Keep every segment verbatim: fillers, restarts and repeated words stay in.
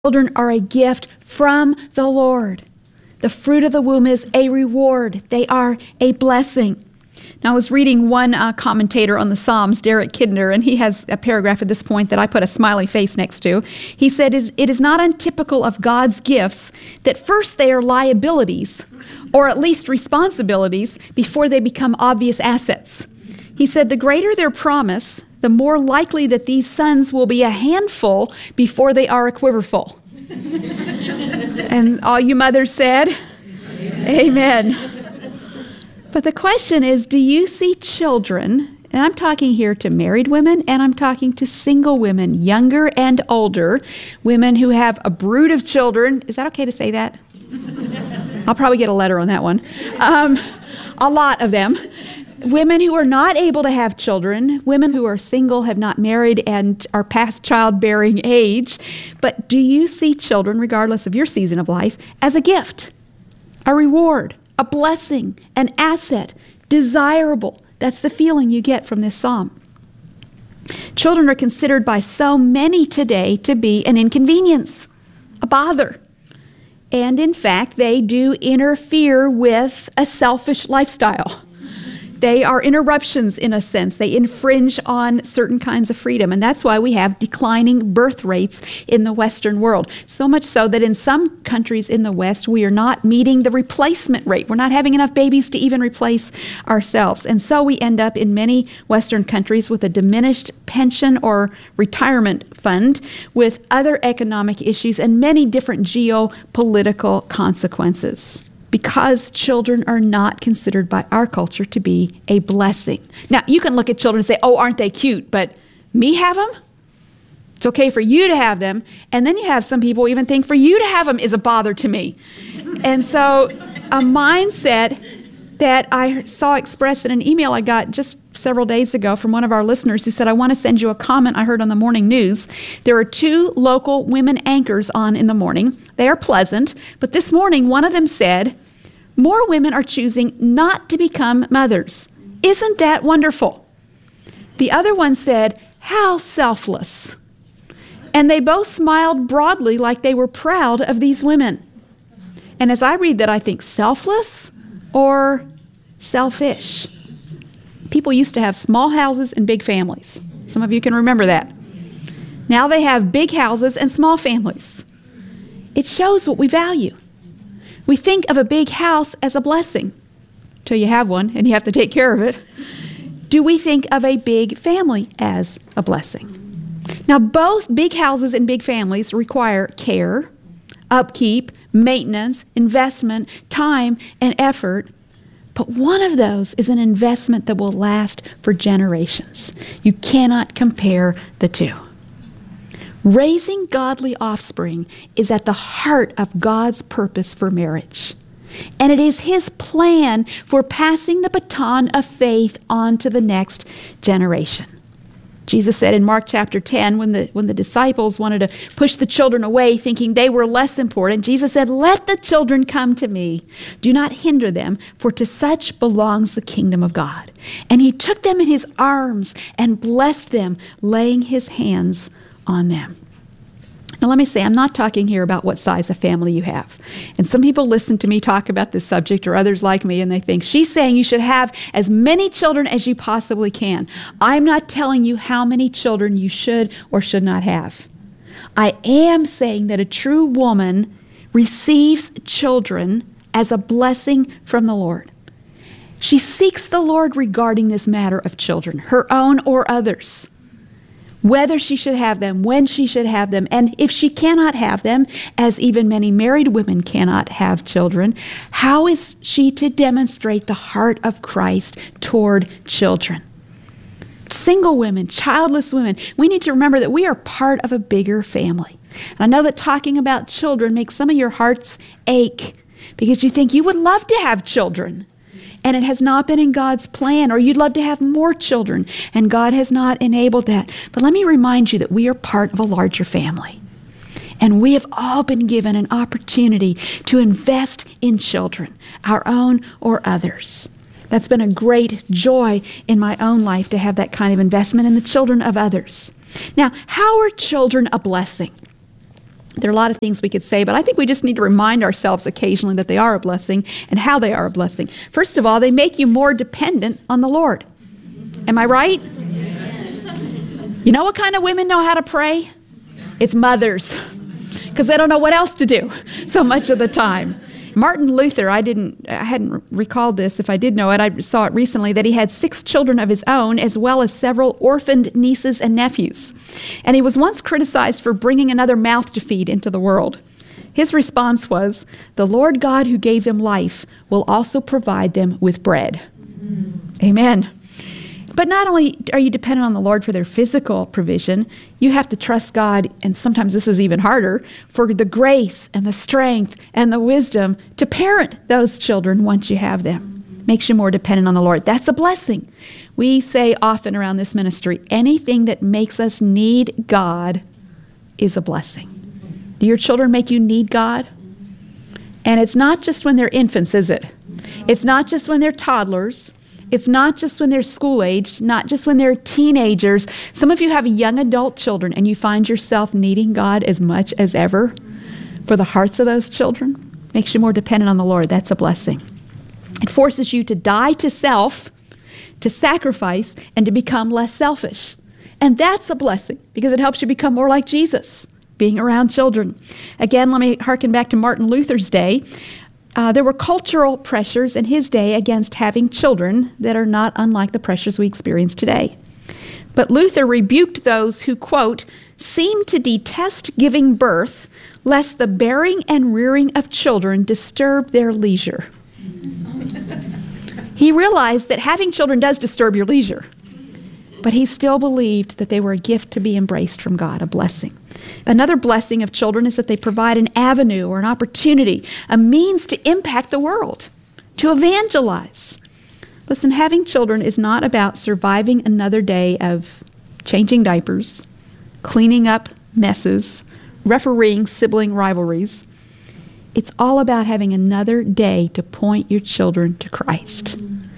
Children are a gift from the Lord. The fruit of the womb is a reward. They are a blessing. Now, I was reading one uh, commentator on the Psalms, Derek Kidner, and he has a paragraph at this point that I put a smiley face next to. He said, it is not untypical of God's gifts that first they are liabilities, or at least responsibilities, before they become obvious assets. He said, the greater their promise, the more likely that these sons will be a handful before they are a quiverful. And all you mothers said, Amen. Amen. But the question is, do you see children, and I'm talking here to married women, and I'm talking to single women, younger and older, women who have a brood of children. Is that okay to say that? I'll probably get a letter on that one. Um, a lot of them. Women who are not able to have children, women who are single, have not married, and are past childbearing age. But do you see children, regardless of your season of life, as a gift, a reward, a blessing, an asset, desirable? That's the feeling you get from this psalm. Children are considered by so many today to be an inconvenience, a bother. And in fact, they do interfere with a selfish lifestyle. They are interruptions in a sense. They infringe on certain kinds of freedom. And that's why we have declining birth rates in the Western world. So much so that in some countries in the West, we are not meeting the replacement rate. We're not having enough babies to even replace ourselves. And so we end up in many Western countries with a diminished pension or retirement fund, with other economic issues and many different geopolitical consequences, because children are not considered by our culture to be a blessing. Now, you can look at children and say, oh, aren't they cute? But me have them? It's okay for you to have them. And then you have some people even think for you to have them is a bother to me. And so a mindset that I saw expressed in an email I got just several days ago from one of our listeners who said, I want to send you a comment I heard on the morning news. There are two local women anchors on in the morning. They are pleasant, but this morning one of them said, more women are choosing not to become mothers. Isn't that wonderful? The other one said, how selfless. And they both smiled broadly like they were proud of these women. And as I read that, I think selfless or selfish. People used to have small houses and big families. Some of you can remember that. Now they have big houses and small families. It shows what we value. We think of a big house as a blessing till you have one and you have to take care of it. Do we think of a big family as a blessing? Now, both big houses and big families require care, upkeep, maintenance, investment, time, and effort. But one of those is an investment that will last for generations. You cannot compare the two. Raising godly offspring is at the heart of God's purpose for marriage. And it is His plan for passing the baton of faith on to the next generation. Jesus said in Mark chapter ten, when the, when the disciples wanted to push the children away, thinking they were less important, Jesus said, let the children come to me. Do not hinder them, for to such belongs the kingdom of God. And He took them in His arms and blessed them, laying His hands on them. Now let me say, I'm not talking here about what size of family you have. And some people listen to me talk about this subject, or others like me, and they think, she's saying you should have as many children as you possibly can. I'm not telling you how many children you should or should not have. I am saying that a true woman receives children as a blessing from the Lord. She seeks the Lord regarding this matter of children, her own or others. Whether she should have them, when she should have them, and if she cannot have them, as even many married women cannot have children, how is she to demonstrate the heart of Christ toward children? Single women, childless women, we need to remember that we are part of a bigger family. And I know that talking about children makes some of your hearts ache because you think you would love to have children. And it has not been in God's plan, or you'd love to have more children, and God has not enabled that. But let me remind you that we are part of a larger family. And we have all been given an opportunity to invest in children, our own or others. That's been a great joy in my own life to have that kind of investment in the children of others. Now, how are children a blessing? There are a lot of things we could say, but I think we just need to remind ourselves occasionally that they are a blessing and how they are a blessing. First of all, they make you more dependent on the Lord. Am I right? You know what kind of women know how to pray? It's mothers, because they don't know what else to do so much of the time. Martin Luther, I didn't, I hadn't recalled this. If I did know it, I saw it recently, that he had six children of his own, as well as several orphaned nieces and nephews. And he was once criticized for bringing another mouth to feed into the world. His response was, "The Lord God who gave them life will also provide them with bread." Mm-hmm. Amen. But not only are you dependent on the Lord for their physical provision, you have to trust God, and sometimes this is even harder, for the grace and the strength and the wisdom to parent those children once you have them. Makes you more dependent on the Lord. That's a blessing. We say often around this ministry, anything that makes us need God is a blessing. Do your children make you need God? And it's not just when they're infants, is it? It's not just when they're toddlers. It's not just when they're school-aged, not just when they're teenagers. Some of you have young adult children, and you find yourself needing God as much as ever for the hearts of those children. Makes you more dependent on the Lord. That's a blessing. It forces you to die to self, to sacrifice, and to become less selfish. And that's a blessing because it helps you become more like Jesus, being around children. Again, let me hearken back to Martin Luther's day. Uh, there were cultural pressures in his day against having children that are not unlike the pressures we experience today. But Luther rebuked those who, quote, seem to detest giving birth, lest the bearing and rearing of children disturb their leisure. He realized that having children does disturb your leisure, but he still believed that they were a gift to be embraced from God, a blessing. Another blessing of children is that they provide an avenue or an opportunity, a means to impact the world, to evangelize. Listen, having children is not about surviving another day of changing diapers, cleaning up messes, refereeing sibling rivalries. It's all about having another day to point your children to Christ,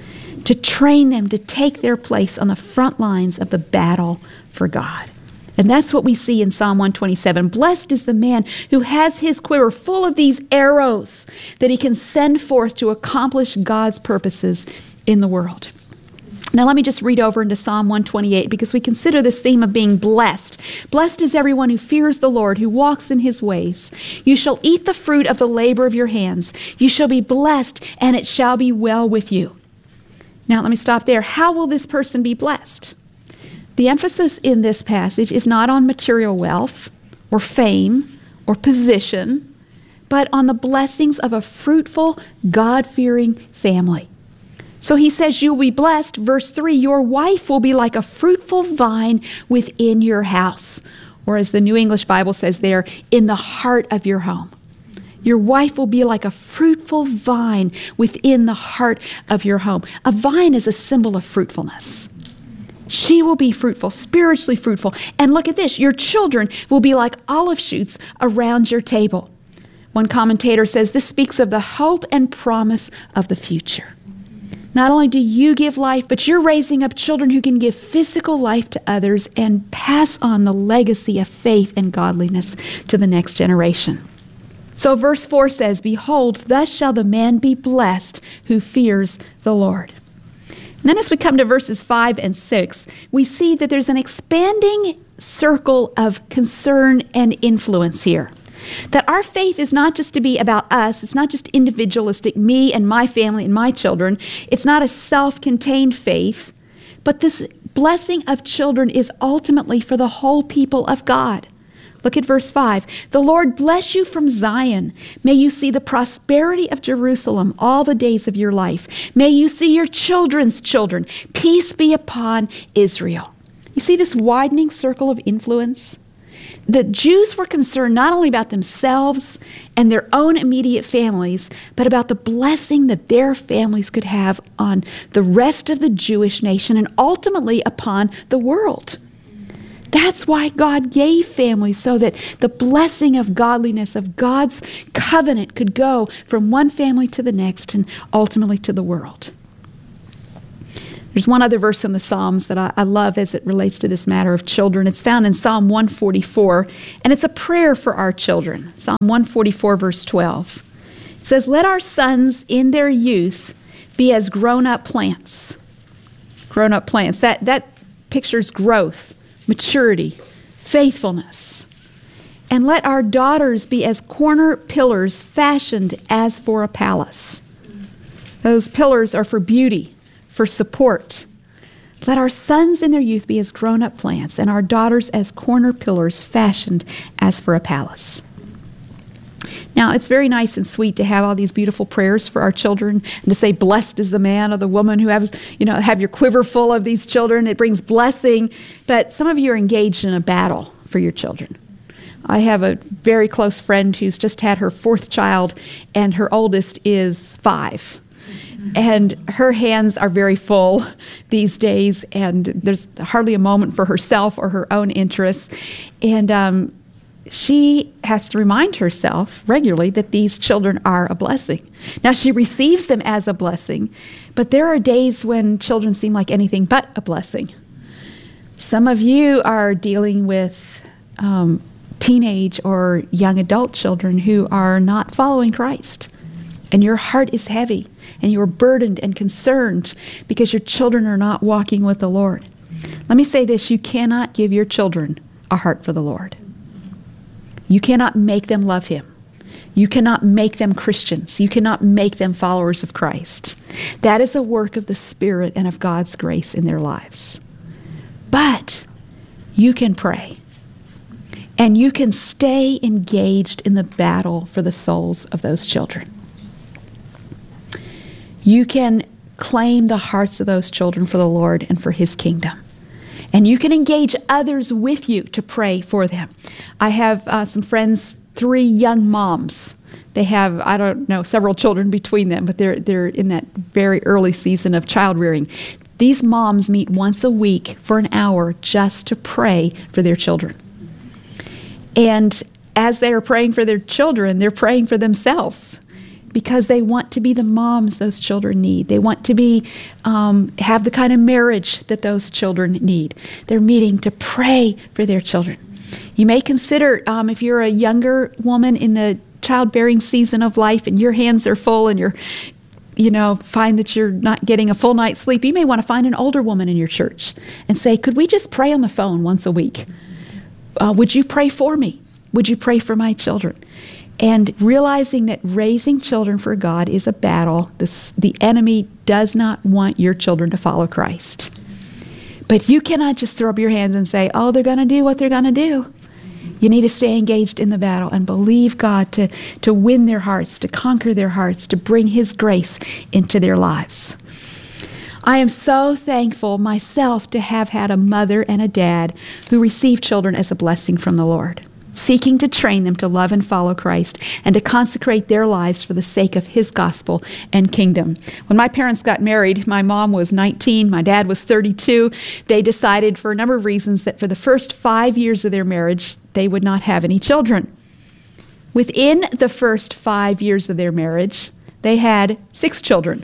to train them to take their place on the front lines of the battle for God. And that's what we see in Psalm one twenty-seven. Blessed is the man who has his quiver full of these arrows that he can send forth to accomplish God's purposes in the world. Now let me just read over into Psalm one twenty-eight because we consider this theme of being blessed. Blessed is everyone who fears the Lord, who walks in his ways. You shall eat the fruit of the labor of your hands. You shall be blessed, and it shall be well with you. Now let me stop there. How will this person be blessed? The emphasis in this passage is not on material wealth or fame or position, but on the blessings of a fruitful, God-fearing family. So he says, you'll be blessed. Verse three, your wife will be like a fruitful vine within your house. Or as the New English Bible says there, in the heart of your home. Your wife will be like a fruitful vine within the heart of your home. A vine is a symbol of fruitfulness. She will be fruitful, spiritually fruitful. And look at this, your children will be like olive shoots around your table. One commentator says this speaks of the hope and promise of the future. Not only do you give life, but you're raising up children who can give physical life to others and pass on the legacy of faith and godliness to the next generation. So verse four says, behold, thus shall the man be blessed who fears the Lord. And then as we come to verses five and six, we see that there's an expanding circle of concern and influence here. That our faith is not just to be about us. It's not just individualistic, me and my family and my children. It's not a self-contained faith. But this blessing of children is ultimately for the whole people of God. Look at verse five. The Lord bless you from Zion. May you see the prosperity of Jerusalem all the days of your life. May you see your children's children. Peace be upon Israel. You see this widening circle of influence? The Jews were concerned not only about themselves and their own immediate families, but about the blessing that their families could have on the rest of the Jewish nation and ultimately upon the world. That's why God gave families, so that the blessing of godliness, of God's covenant, could go from one family to the next and ultimately to the world. There's one other verse in the Psalms that I, I love as it relates to this matter of children. It's found in Psalm one forty-four, and it's a prayer for our children. Psalm one forty-four, verse twelve. It says, "Let our sons in their youth be as grown-up plants." Grown-up plants. That, that pictures growth, maturity, faithfulness. "And let our daughters be as corner pillars fashioned as for a palace." Those pillars are for beauty, for support. "Let our sons in their youth be as grown-up plants, and our daughters as corner pillars fashioned as for a palace." Now, it's very nice and sweet to have all these beautiful prayers for our children, and to say, "Blessed is the man or the woman who has, you know, have your quiver full of these children." It brings blessing. But some of you are engaged in a battle for your children. I have a very close friend who's just had her fourth child, and her oldest is five. And her hands are very full these days, and there's hardly a moment for herself or her own interests. And um, she has to remind herself regularly that these children are a blessing. Now, she receives them as a blessing, but there are days when children seem like anything but a blessing. Some of you are dealing with um, teenage or young adult children who are not following Christ, and your heart is heavy, and you're burdened and concerned because your children are not walking with the Lord. Let me say this: you cannot give your children a heart for the Lord. You cannot make them love Him. You cannot make them Christians. You cannot make them followers of Christ. That is a work of the Spirit and of God's grace in their lives. But you can pray, and you can stay engaged in the battle for the souls of those children. You can claim the hearts of those children for the Lord and for His kingdom. And you can engage others with you to pray for them. I have uh, some friends, three young moms. They have, I don't know, several children between them, but they're they're in that very early season of child rearing. These moms meet once a week for an hour just to pray for their children. And as they are praying for their children, they're praying for themselves, because they want to be the moms those children need. They want to be um, have the kind of marriage that those children need. They're meeting to pray for their children. You may consider, um, if you're a younger woman in the childbearing season of life and your hands are full and you're, you know, find that you're not getting a full night's sleep, you may want to find an older woman in your church and say, "Could we just pray on the phone once a week? Uh, would you pray for me? Would you pray for my children?" And realizing that raising children for God is a battle. This, the enemy does not want your children to follow Christ. But you cannot just throw up your hands and say, "Oh, they're going to do what they're going to do." You need to stay engaged in the battle and believe God to, to win their hearts, to conquer their hearts, to bring His grace into their lives. I am so thankful myself to have had a mother and a dad who received children as a blessing from the Lord, seeking to train them to love and follow Christ and to consecrate their lives for the sake of His gospel and kingdom. When my parents got married, my mom was nineteen, my dad was thirty-two. They decided for a number of reasons that for the first five years of their marriage, they would not have any children. Within the first five years of their marriage, they had six children.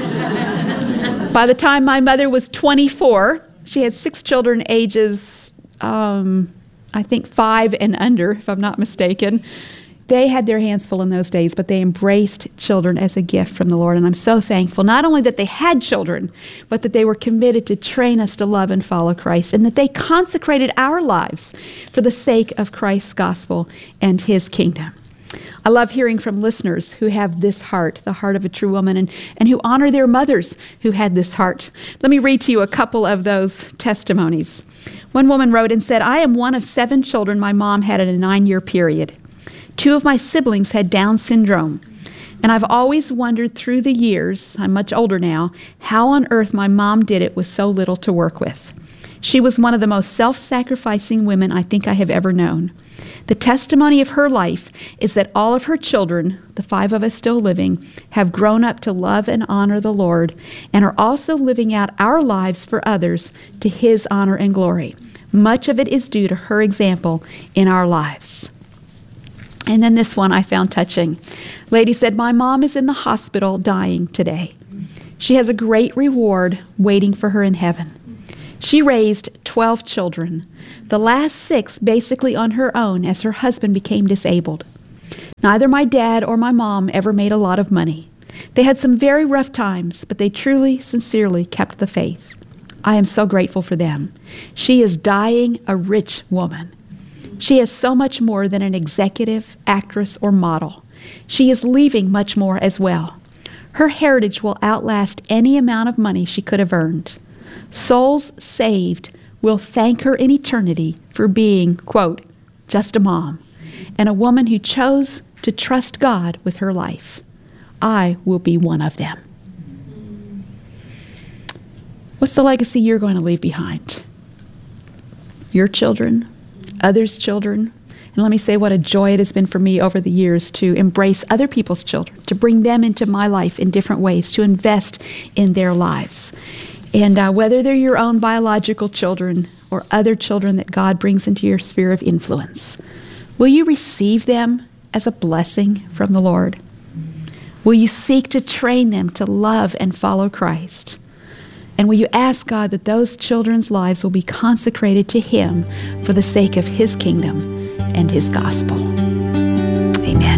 By the time my mother was twenty-four, she had six children ages um, I think five and under, if I'm not mistaken. They had their hands full in those days, but they embraced children as a gift from the Lord. And I'm so thankful, not only that they had children, but that they were committed to train us to love and follow Christ, and that they consecrated our lives for the sake of Christ's gospel and His kingdom. I love hearing from listeners who have this heart, the heart of a true woman, and, and who honor their mothers who had this heart. Let me read to you a couple of those testimonies. One woman wrote and said, "I am one of seven children my mom had in a nine-year period. Two of my siblings had Down syndrome, and I've always wondered through the years, I'm much older now, how on earth my mom did it with so little to work with. She was one of the most self-sacrificing women I think I have ever known. The testimony of her life is that all of her children, the five of us still living, have grown up to love and honor the Lord and are also living out our lives for others to His honor and glory. Much of it is due to her example in our lives." And then this one I found touching. Lady said, "My mom is in the hospital dying today. She has a great reward waiting for her in heaven. She raised twelve children, the last six basically on her own as her husband became disabled. Neither my dad or my mom ever made a lot of money. They had some very rough times, but they truly, sincerely kept the faith. I am so grateful for them. She is dying a rich woman. She is so much more than an executive, actress, or model. She is leaving much more as well. Her heritage will outlast any amount of money she could have earned. Souls saved will thank her in eternity for being, quote, just a mom, and a woman who chose to trust God with her life. I will be one of them. What's the legacy you're going to leave behind? Your children, others' children. And let me say what a joy it has been for me over the years to embrace other people's children, to bring them into my life in different ways, to invest in their lives. And uh, whether they're your own biological children or other children that God brings into your sphere of influence, will you receive them as a blessing from the Lord? Will you seek to train them to love and follow Christ? And will you ask God that those children's lives will be consecrated to Him for the sake of His kingdom and His gospel? Amen.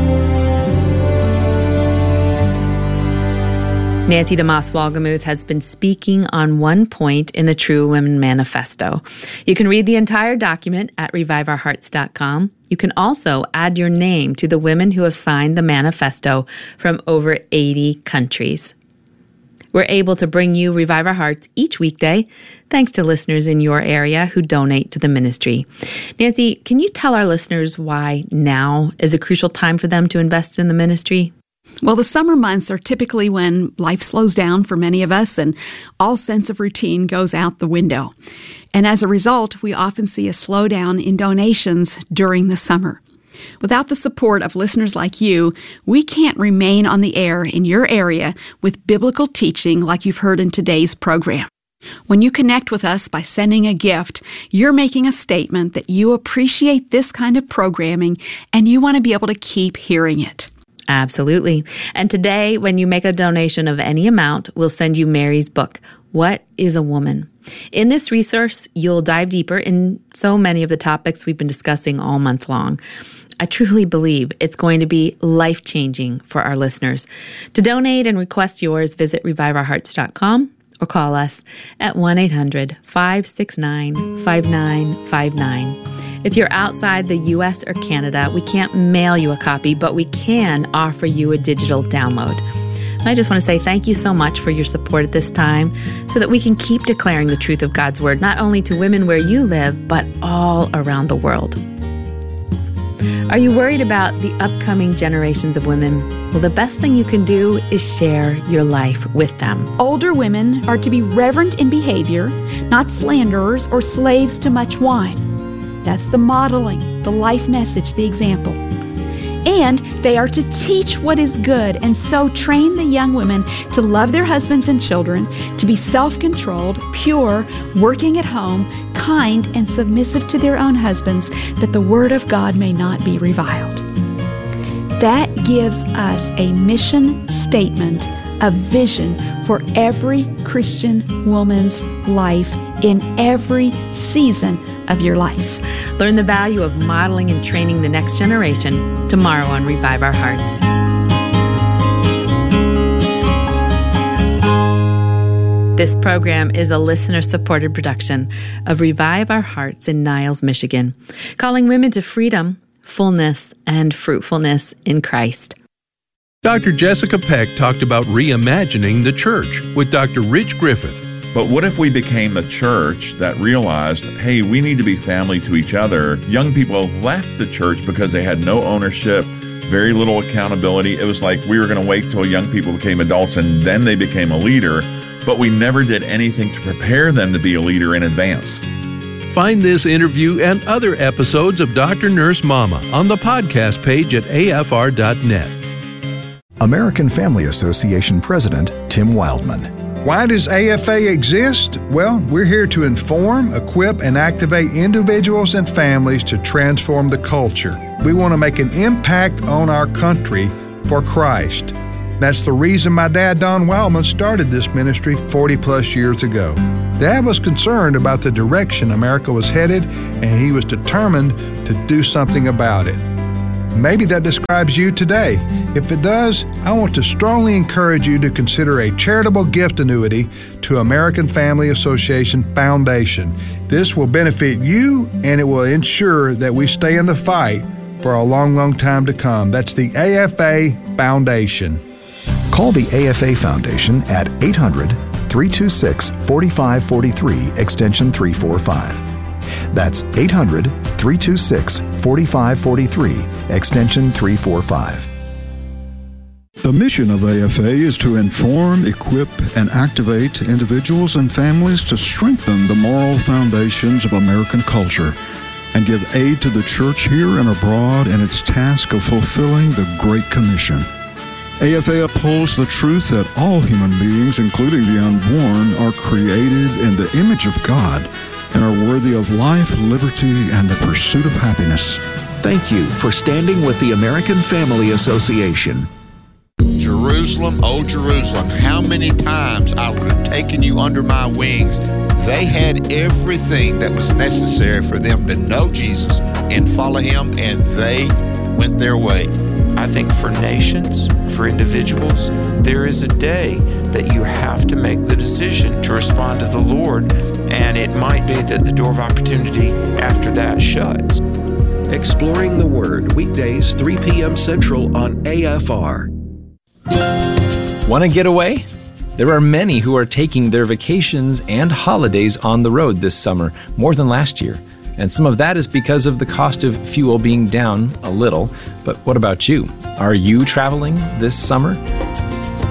Nancy DeMoss Wolgemuth has been speaking on one point in the True Women Manifesto. You can read the entire document at revive our hearts dot com. You can also add your name to the women who have signed the manifesto from over eighty countries. We're able to bring you Revive Our Hearts each weekday, thanks to listeners in your area who donate to the ministry. Nancy, can you tell our listeners why now is a crucial time for them to invest in the ministry? Well, the summer months are typically when life slows down for many of us and all sense of routine goes out the window. And as a result, we often see a slowdown in donations during the summer. Without the support of listeners like you, we can't remain on the air in your area with biblical teaching like you've heard in today's program. When you connect with us by sending a gift, you're making a statement that you appreciate this kind of programming and you want to be able to keep hearing it. Absolutely. And today, when you make a donation of any amount, we'll send you Mary's book, What is a Woman? In this resource, you'll dive deeper in so many of the topics we've been discussing all month long. I truly believe it's going to be life-changing for our listeners. To donate and request yours, visit revive our hearts dot com or call us at one eight hundred five six nine five nine five nine. If you're outside the U S or Canada, we can't mail you a copy, but we can offer you a digital download. And I just want to say thank you so much for your support at this time so that we can keep declaring the truth of God's Word, not only to women where you live, but all around the world. Are you worried about the upcoming generations of women? Well, the best thing you can do is share your life with them. Older women are to be reverent in behavior, not slanderers or slaves to much wine. That's the modeling, the life message, the example. And they are to teach what is good and so train the young women to love their husbands and children, to be self-controlled, pure, working at home, kind, and submissive to their own husbands, that the word of God may not be reviled. That gives us a mission statement, a vision for every Christian woman's life in every season of your life. Learn the value of modeling and training the next generation tomorrow on Revive Our Hearts. This program is a listener-supported production of Revive Our Hearts in Niles, Michigan, calling women to freedom, fullness, and fruitfulness in Christ. Doctor Jessica Peck talked about reimagining the church with Doctor Rich Griffith. But what if we became a church that realized, hey, we need to be family to each other? Young people have left the church because they had no ownership, very little accountability. It was like we were going to wait till young people became adults and then they became a leader, but we never did anything to prepare them to be a leader in advance. Find this interview and other episodes of Doctor Nurse Mama on the podcast page at A F R dot net. American Family Association President Tim Wildman. Why does A F A exist? Well, we're here to inform, equip, and activate individuals and families to transform the culture. We want to make an impact on our country for Christ. That's the reason my dad, Don Wildman, started this ministry forty plus years ago. Dad was concerned about the direction America was headed, and he was determined to do something about it. Maybe that describes you today. If it does, I want to strongly encourage you to consider a charitable gift annuity to American Family Association Foundation. This will benefit you, and it will ensure that we stay in the fight for a long, long time to come. That's the A F A Foundation. Call the A F A Foundation at eight hundred, three two six, four five four three, extension three forty-five. That's eight hundred, three two six, four five four three, extension three forty-five. The mission of A F A is to inform, equip, and activate individuals and families to strengthen the moral foundations of American culture and give aid to the church here and abroad in its task of fulfilling the Great Commission. A F A upholds the truth that all human beings, including the unborn, are created in the image of God and are worthy of life, liberty, and the pursuit of happiness. Thank you for standing with the American Family Association. Jerusalem, oh Jerusalem, how many times I would have taken you under my wings. They had everything that was necessary for them to know Jesus and follow him, and they went their way. I think for nations, for individuals, there is a day that you have to make the decision to respond to the Lord, and it might be that the door of opportunity after that shuts. Exploring the Word, weekdays, three p.m. Central on A F R. Want to get away? There are many who are taking their vacations and holidays on the road this summer, more than last year. And some of that is because of the cost of fuel being down a little. But what about you? Are you traveling this summer?